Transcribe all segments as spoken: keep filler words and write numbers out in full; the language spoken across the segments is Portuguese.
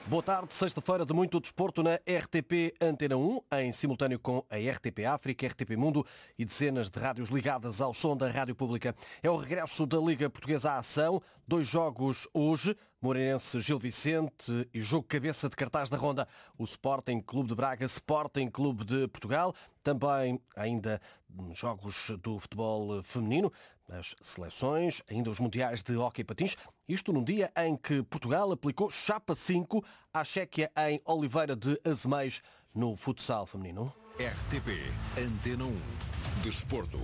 Boa tarde, sexta-feira de muito desporto na R T P Antena um, em simultâneo com a R T P África, R T P Mundo e dezenas de rádios ligadas ao som da Rádio Pública. É o regresso da Liga Portuguesa à ação. Dois jogos hoje, Moreirense Gil Vicente e jogo cabeça de cartaz da ronda. O Sporting Clube de Braga, Sporting Clube de Portugal. Também ainda jogos do futebol feminino, as seleções, ainda os mundiais de hóquei patins. Isto num dia em que Portugal aplicou chapa cinco à Chequia em Oliveira de Azeméis no futsal feminino. R T P Antena um. Desporto.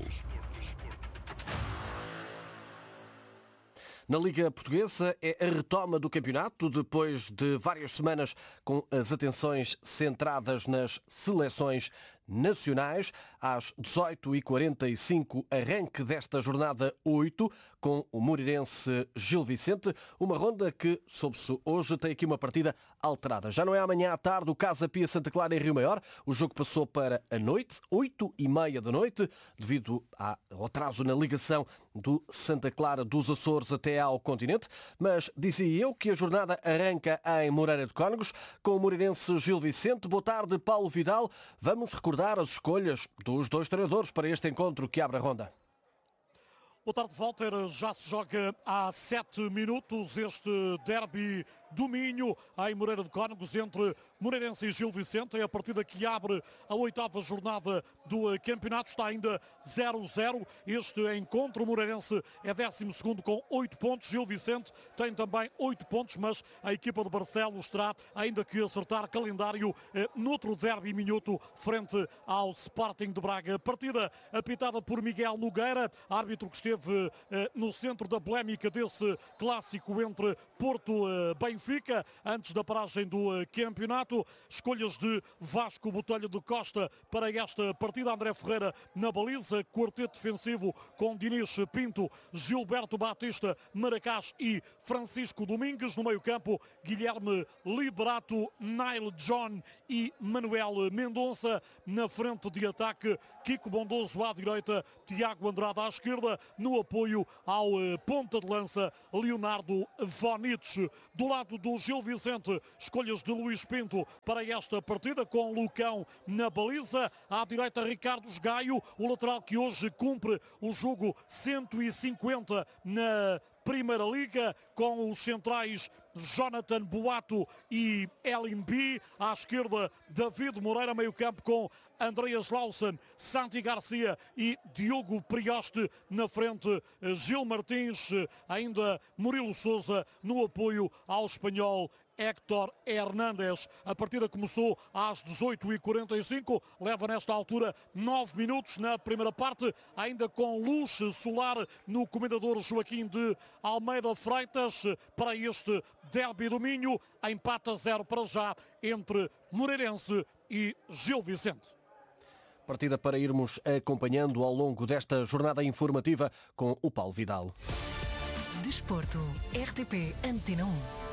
Na Liga Portuguesa é a retoma do campeonato depois de várias semanas com as atenções centradas nas seleções nacionais. Às dezoito e quarenta e cinco, arranque desta jornada oito com o Moreirense Gil Vicente. Uma ronda que, soube-se hoje, tem aqui uma partida alterada. Já não é amanhã à tarde o Casa Pia Santa Clara em Rio Maior. O jogo passou para a noite, oito e meia da noite, devido ao atraso na ligação do Santa Clara dos Açores até ao continente. Mas dizia eu que a jornada arranca em Moreira de Cónegos com o Moreirense Gil Vicente. Boa tarde, Paulo Vidal. Vamos recordar as escolhas dos dois treinadores para este encontro que abre a ronda. Boa tarde, Walter. Já se joga há sete minutos este derby do Minho em Moreira de Cónegos entre Moreirense e Gil Vicente. É a partida que abre a oitava jornada do campeonato. Está ainda zero a zero este encontro. O Moreirense é décimo segundo com oito pontos. Gil Vicente tem também oito pontos, mas a equipa de Barcelos terá ainda que acertar calendário eh, noutro derby minuto frente ao Sporting de Braga. Partida apitada por Miguel Nogueira, árbitro que esteve eh, no centro da polémica desse clássico entre Porto e eh, Benfica, antes da paragem do eh, campeonato. Escolhas de Vasco Botelho de Costa para esta partida. André Ferreira na baliza, quarteto defensivo com Diniz Pinto, Gilberto Batista, Maracás e Francisco Domingues. No meio-campo, Guilherme Liberato, Nile John e Manuel Mendonça. Na frente de ataque, Kiko Bondoso à direita, Tiago Andrade à esquerda. No apoio ao eh, ponta de lança, Leonardo Vonich. Do lado do Gil Vicente, escolhas de Luís Pinto para esta partida, com Lucão na baliza. À direita, Ricardo Gaio, o lateral que hoje cumpre o jogo cento e cinquenta na Primeira Liga, com os centrais Jonathan Boato e Elin B. À esquerda, David Moreira, meio campo com Andreas Lawson, Santi Garcia e Diogo Prioste. Na frente, Gil Martins, ainda Murilo Sousa no apoio ao espanhol Héctor Hernández. A partida começou às dezoito e quarenta e cinco, leva nesta altura nove minutos na primeira parte, ainda com luz solar no comendador Joaquim de Almeida Freitas para este derby do Minho. Empate a zero para já entre Moreirense e Gil Vicente. Partida para irmos acompanhando ao longo desta jornada informativa com o Paulo Vidal. Desporto, R T P Antena um.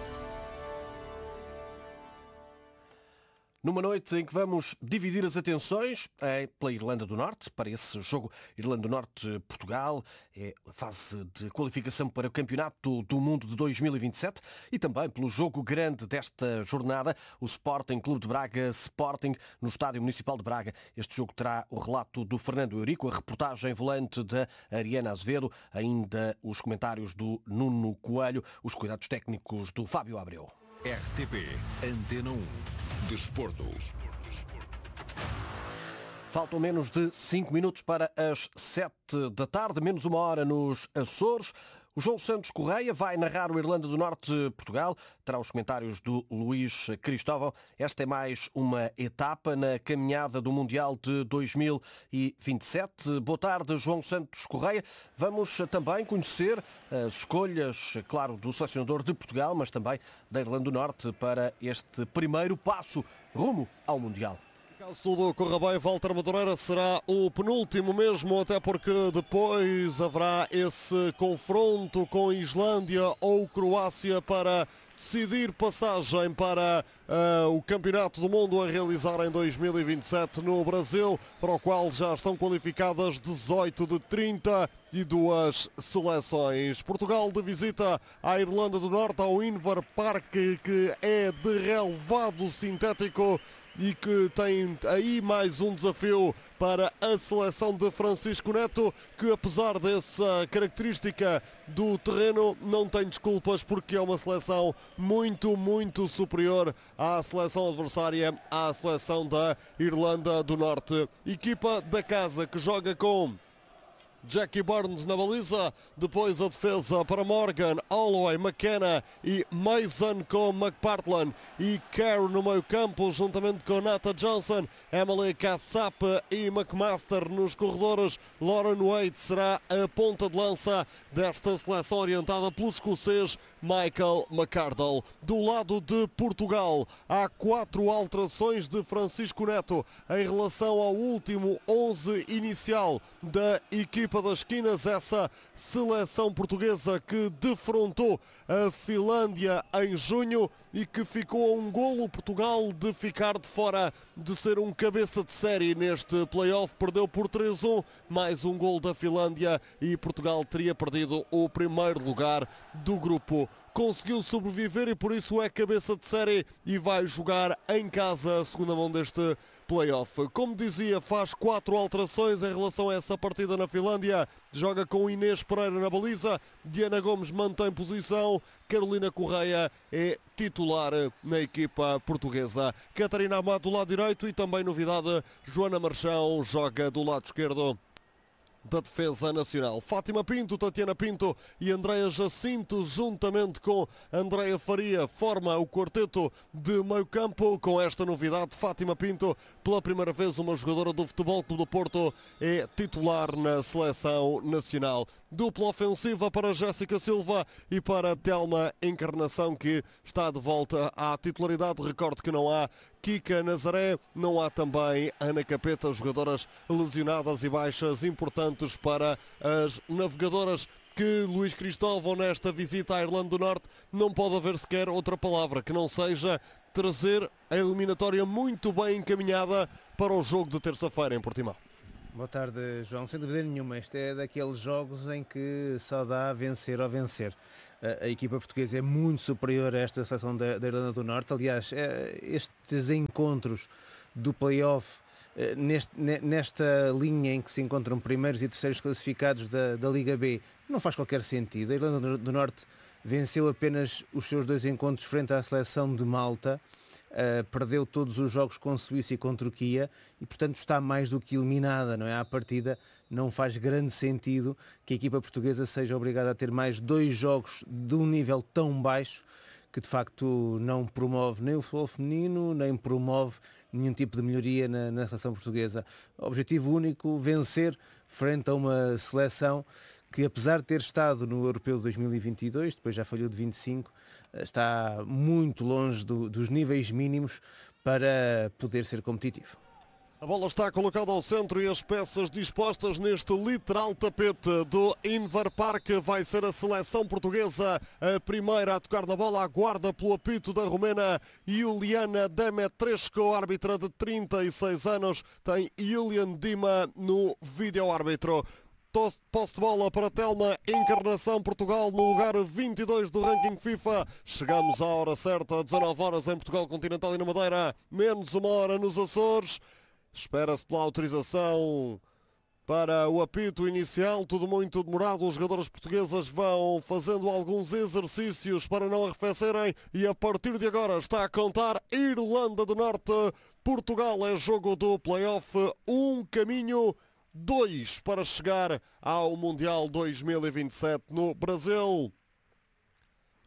Numa noite em que vamos dividir as atenções é pela Irlanda do Norte, para esse jogo Irlanda do Norte-Portugal, é a fase de qualificação para o Campeonato do Mundo de dois mil e vinte e sete, e também pelo jogo grande desta jornada, o Sporting Clube de Braga Sporting, no Estádio Municipal de Braga. Este jogo terá o relato do Fernando Eurico, a reportagem volante da Ariana Azevedo, ainda os comentários do Nuno Coelho, os cuidados técnicos do Fábio Abreu. R T P Antena um. Desporto. Faltam menos de cinco minutos para as sete da tarde, menos uma hora nos Açores. O João Santos Correia vai narrar o Irlanda do Norte-Portugal. Terá os comentários do Luís Cristóvão. Esta é mais uma etapa na caminhada do Mundial de dois mil e vinte e sete. Boa tarde, João Santos Correia. Vamos também conhecer as escolhas, claro, do selecionador de Portugal, mas também da Irlanda do Norte para este primeiro passo rumo ao Mundial. Caso tudo corra bem, Walter Madureira será o penúltimo mesmo, até porque depois haverá esse confronto com Islândia ou Croácia para decidir passagem para uh, o Campeonato do Mundo a realizar em dois mil e vinte e sete no Brasil, para o qual já estão qualificadas dezoito de trinta e duas seleções. Portugal de visita à Irlanda do Norte, ao Inver Park, que é de relevado sintético e que tem aí mais um desafio para a seleção de Francisco Neto, que apesar dessa característica do terreno não tem desculpas, porque é uma seleção muito, muito superior à seleção adversária, à seleção da Irlanda do Norte. Equipa da casa que joga com Jackie Burns na baliza, depois a defesa para Morgan, Holloway, McKenna e Mason com McPartland e Kerr no meio campo, juntamente com Nata Johnson, Emily Kassap e McMaster nos corredores. Lauren Wade será a ponta de lança desta seleção orientada pelo escocês Michael McArdle. Do lado de Portugal, há quatro alterações de Francisco Neto em relação ao último onze inicial da equipa das esquinas, essa seleção portuguesa que defrontou a Finlândia em junho e que ficou a um golo Portugal de ficar de fora de ser um cabeça de série neste play-off. Perdeu por três a um, mais um golo da Finlândia e Portugal teria perdido o primeiro lugar do grupo. Conseguiu sobreviver e por isso é cabeça de série e vai jogar em casa a segunda mão deste play-off. Como dizia, faz quatro alterações em relação a essa partida na Finlândia. Joga com Inês Pereira na baliza, Diana Gomes mantém posição, Carolina Correia é titular na equipa portuguesa. Catarina Amado do lado direito e também novidade, Joana Marchão joga do lado esquerdo da defesa nacional. Fátima Pinto, Tatiana Pinto e Andreia Jacinto, juntamente com Andreia Faria, forma o quarteto de meio campo. Com esta novidade, Fátima Pinto, pela primeira vez uma jogadora do Futebol Clube do Porto, é titular na seleção nacional. Dupla ofensiva para Jéssica Silva e para Telma Encarnação, que está de volta à titularidade. Recordo que não há Kika Nazaré, não há também Ana Capeta, jogadoras lesionadas e baixas importantes para as navegadoras. Que Luís Cristóvão, nesta visita à Irlanda do Norte, não pode haver sequer outra palavra que não seja trazer a eliminatória muito bem encaminhada para o jogo de terça-feira em Portimão. Boa tarde, João. Sem dúvida nenhuma, este é daqueles jogos em que só dá vencer ou vencer. A, a equipa portuguesa é muito superior a esta seleção da, da Irlanda do Norte. Aliás, é, estes encontros do play-off, é, neste, nesta linha em que se encontram primeiros e terceiros classificados da, da Liga B, não faz qualquer sentido. A Irlanda do Norte venceu apenas os seus dois encontros frente à seleção de Malta. Uh, perdeu todos os jogos com Suíça e com Turquia e, portanto, está mais do que eliminada, não é? À partida, não faz grande sentido que a equipa portuguesa seja obrigada a ter mais dois jogos de um nível tão baixo que, de facto, não promove nem o futebol feminino, nem promove nenhum tipo de melhoria na, na seleção portuguesa. Objetivo único, vencer frente a uma seleção que, apesar de ter estado no Europeu de dois mil e vinte e dois, depois já falhou de vinte e cinco, está muito longe do, dos níveis mínimos para poder ser competitivo. A bola está colocada ao centro e as peças dispostas neste literal tapete do Inver Park. Vai ser a seleção portuguesa a primeira a tocar na bola. Aguarda pelo apito da romena Iuliana Demetrescu, árbitra de trinta e seis anos. Tem Ilian Dima no vídeo-árbitro. Posse de bola para Telma Encarnação, Portugal no lugar vinte e dois do ranking FIFA. Chegamos à hora certa, dezanove horas em Portugal Continental e na Madeira, menos uma hora nos Açores. Espera-se pela autorização para o apito inicial, tudo muito demorado. Os jogadores portuguesas vão fazendo alguns exercícios para não arrefecerem e a partir de agora está a contar Irlanda do Norte. Portugal é jogo do play-off, um caminho, dois para chegar ao Mundial dois mil e vinte e sete no Brasil.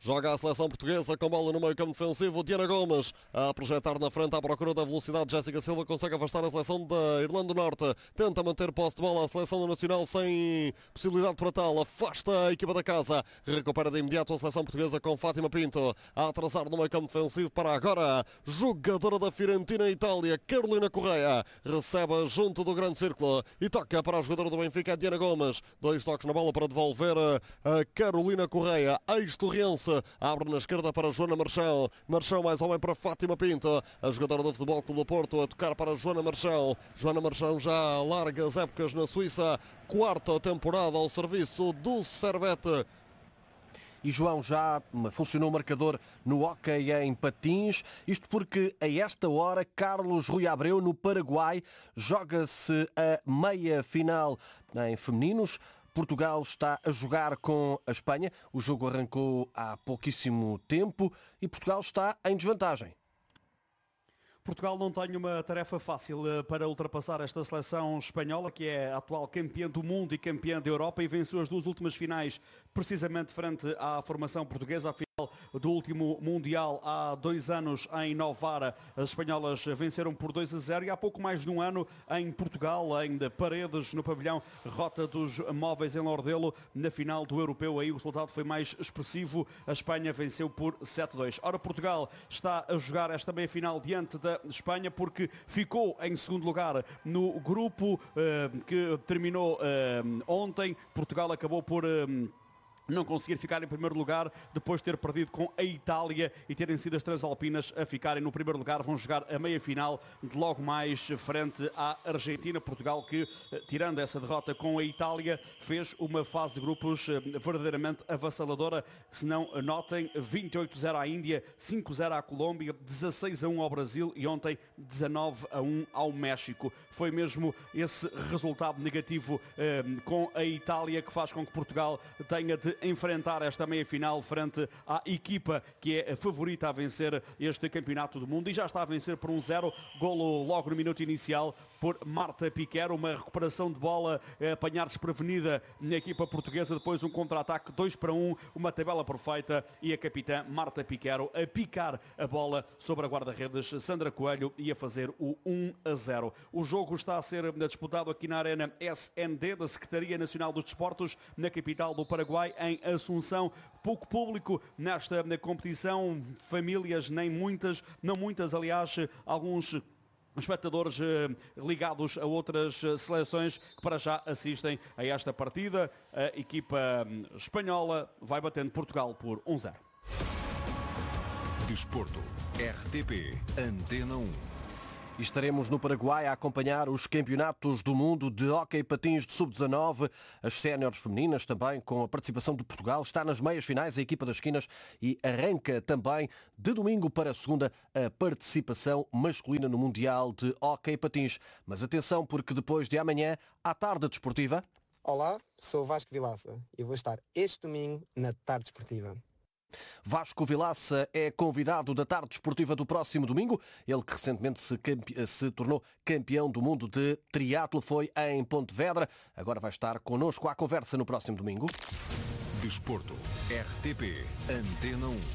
Joga a seleção portuguesa com bola no meio campo defensivo. Diana Gomes a projetar na frente à procura da velocidade. Jéssica Silva consegue afastar a seleção da Irlanda do Norte. Tenta manter posse de bola a seleção do Nacional sem possibilidade para tal. Afasta a equipa da casa. Recupera de imediato a seleção portuguesa com Fátima Pinto a atrasar no meio campo defensivo para agora. Jogadora da Fiorentina Itália, Carolina Correia, recebe junto do grande círculo e toca para a jogadora do Benfica, Diana Gomes. Dois toques na bola para devolver a Carolina Correia. Ex-Torrense abre na esquerda para Joana Marchão. Marchão mais homem para Fátima Pinto. A jogadora do Futebol Clube do Porto a tocar para Joana Marchão. Joana Marchão já há largas épocas na Suíça. Quarta temporada ao serviço do Servette. E João, já funcionou o marcador no hóquei em patins, isto porque a esta hora Carlos Rui Abreu no Paraguai joga-se a meia final em femininos. Portugal está a jogar com a Espanha, o jogo arrancou há pouquíssimo tempo e Portugal está em desvantagem. Portugal não tem uma tarefa fácil para ultrapassar esta seleção espanhola, que é a atual campeã do mundo e campeã da Europa, e venceu as duas últimas finais precisamente frente à formação portuguesa. A final do último Mundial há dois anos em Novara, as espanholas venceram por dois a zero, e há pouco mais de um ano em Portugal, em Paredes, no pavilhão Rota dos Móveis em Lordelo, na final do Europeu. Aí o resultado foi mais expressivo, a Espanha venceu por sete a dois. Ora, Portugal está a jogar esta meia-final diante da Espanha porque ficou em segundo lugar no grupo eh, que terminou eh, ontem. Portugal acabou por eh, não conseguir ficar em primeiro lugar depois de ter perdido com a Itália e terem sido as Transalpinas a ficarem no primeiro lugar. Vão jogar a meia-final de logo mais frente à Argentina. Portugal que, tirando essa derrota com a Itália, fez uma fase de grupos verdadeiramente avassaladora. Se não notem, vinte e oito a zero à Índia, cinco a zero à Colômbia, dezasseis a um ao Brasil e ontem dezanove a um ao México. Foi mesmo esse resultado negativo eh, com a Itália que faz com que Portugal tenha de enfrentar esta meia-final frente à equipa que é a favorita a vencer este campeonato do mundo, e já está a vencer por um zero, golo logo no minuto inicial por Marta Piquero, uma recuperação de bola a apanhar desprevenida na equipa portuguesa, depois um contra-ataque dois para um, uma tabela perfeita e a capitã Marta Piquero a picar a bola sobre a guarda-redes Sandra Coelho e a fazer o um a zero. O jogo está a ser disputado aqui na Arena S N D da Secretaria Nacional dos Desportos, na capital do Paraguai, em Assunção. Pouco público nesta na competição, famílias nem muitas, não muitas, aliás, alguns espectadores eh, ligados a outras eh, seleções que para já assistem a esta partida. A equipa eh, espanhola vai batendo Portugal por um a zero. Desporto, R T P, Antena um. E estaremos no Paraguai a acompanhar os campeonatos do mundo de hóquei patins de sub dezanove, as séniores femininas também, com a participação de Portugal. Está nas meias finais a equipa das esquinas e arranca também de domingo para segunda a participação masculina no Mundial de hóquei patins. Mas atenção, porque depois de amanhã, à tarde desportiva... Olá, sou o Vasco Vilaça e vou estar este domingo na tarde desportiva. Vasco Vilaça é convidado da tarde desportiva do próximo domingo. Ele que recentemente se, campe... se tornou campeão do mundo de triatlo, foi em Pontevedra. Agora vai estar connosco à conversa no próximo domingo. Desporto, R T P, Antena um.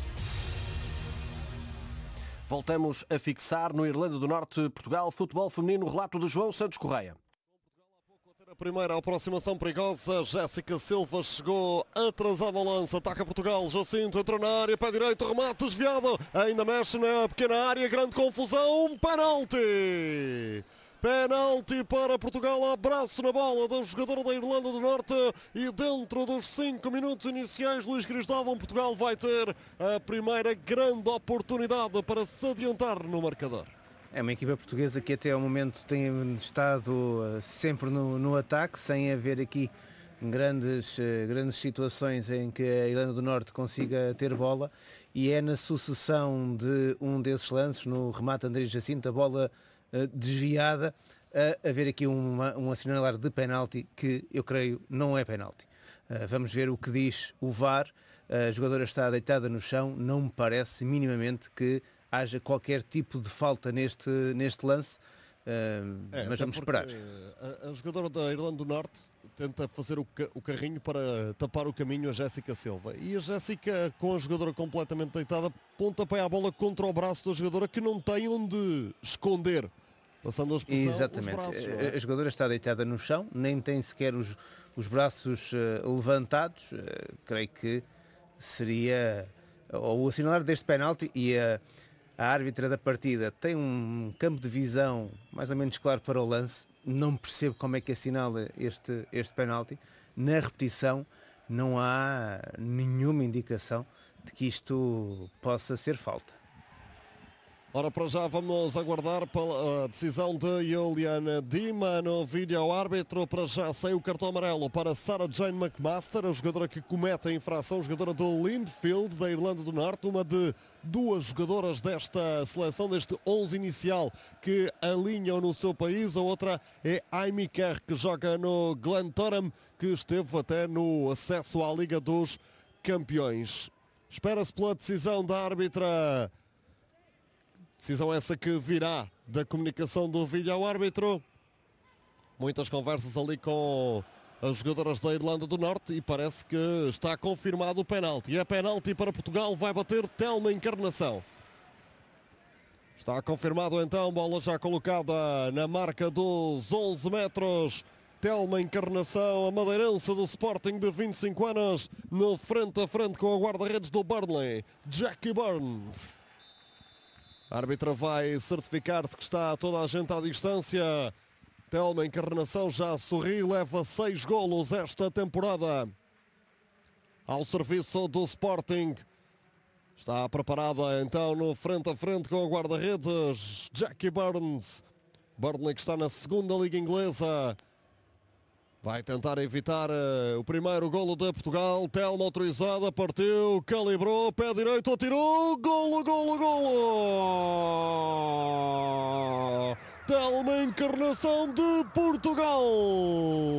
Voltamos a fixar no Irlanda do Norte, Portugal, futebol feminino, relato de João Santos Correia. A primeira aproximação perigosa, Jéssica Silva chegou atrasada ao lance, ataca Portugal, Jacinto entrou na área, pé direito, remate desviado, ainda mexe na pequena área, grande confusão, penalti! Penalti para Portugal, abraço na bola da jogadora da Irlanda do Norte e dentro dos cinco minutos iniciais, Luís Cristóvão, Portugal vai ter a primeira grande oportunidade para se adiantar no marcador. É uma equipa portuguesa que até ao momento tem estado sempre no, no ataque, sem haver aqui grandes, grandes situações em que a Irlanda do Norte consiga ter bola, e é na sucessão de um desses lances, no remate André Jacinto, a bola uh, desviada, a haver aqui uma, um assinalar de penalti que eu creio não é penalti. Uh, vamos ver o que diz o V A R, a jogadora está deitada no chão, não me parece minimamente que haja qualquer tipo de falta neste, neste lance, uh, é, mas vamos esperar. A, a jogadora da Irlanda do Norte tenta fazer o, ca o carrinho para tapar o caminho a Jéssica Silva. E a Jéssica, com a jogadora completamente deitada, pontapé a bola contra o braço da jogadora, que não tem onde esconder. Passando a expressão, exatamente. os braços. A jogadora está deitada no chão, nem tem sequer os, os braços uh, levantados. Uh, creio que seria ou o assinalar deste penalti, e a, a árbitra da partida tem um campo de visão mais ou menos claro para o lance. Não percebo como é que assinala este, este penalti. Na repetição não há nenhuma indicação de que isto possa ser falta. Ora, para já vamos aguardar pela decisão de Juliana Dima no vídeo árbitro. Para já sem o cartão amarelo para Sarah Jane McMaster, a jogadora que comete a infração, jogadora do Linfield, da Irlanda do Norte, uma de duas jogadoras desta seleção, deste onze inicial que alinham no seu país. A outra é Amy Kerr, que joga no Glentoran, que esteve até no acesso à Liga dos Campeões. Espera-se pela decisão da árbitra. Decisão essa que virá da comunicação do vídeo ao árbitro. Muitas conversas ali com as jogadoras da Irlanda do Norte e parece que está confirmado o penalti. É penalti para Portugal, vai bater Thelma Encarnação. Está confirmado então, bola já colocada na marca dos onze metros. Thelma Encarnação, a madeirense do Sporting de vinte e cinco anos, no frente a frente com a guarda-redes do Burnley, Jackie Burns. A árbitra vai certificar-se que está toda a gente à distância. Thelma Encarnação já sorri, leva seis golos esta temporada ao serviço do Sporting. Está preparada então no frente a frente com o guarda-redes Jackie Burns. Burnley que está na segunda liga inglesa. Vai tentar evitar uh, o primeiro golo de Portugal. Thelma autorizada, partiu, calibrou, pé direito, atirou, golo, golo, golo! Thelma Encarnação de Portugal!